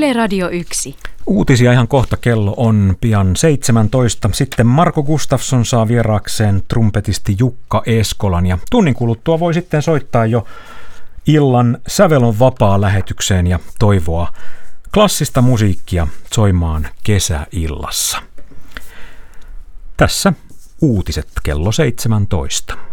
Yle Radio 1. Uutisia ihan kohta, kello on pian 17. Sitten Marko Gustafsson saa vieraakseen trumpetisti Jukka Eskolan ja tunnin kuluttua voi sitten soittaa jo illan Sävel on vapaa -lähetykseen ja toivoa klassista musiikkia soimaan kesäillassa. Tässä uutiset kello 17.